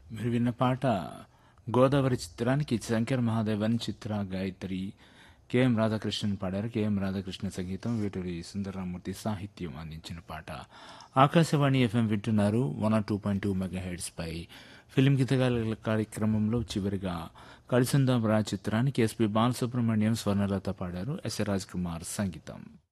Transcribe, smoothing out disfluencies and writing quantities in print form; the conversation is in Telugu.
మీరు విన్న పాట గోదావరి చిత్రానికి శంకర్ మహాదేవన్, చిత్ర, గాయత్రి, కెఎం రాధాకృష్ణన్ పాడారు. కెఎం రాధాకృష్ణ సంగీతం, వేటూరి సుందరరామూర్తి సాహిత్యం అందించిన పాట. ఆకాశవాణి ఎఫ్ఎం వింటున్నారు 102.2 మెగాహెర్ట్స్ పై. ఫిలిం గీతగాల కార్యక్రమంలో చివరిగా కలిసుందాం రా చిత్రానికి ఎస్పి బాలసుబ్రహ్మణ్యం, స్వర్ణలత పాడారు. ఎస్ రాజ్ కుమార్ సంగీతం.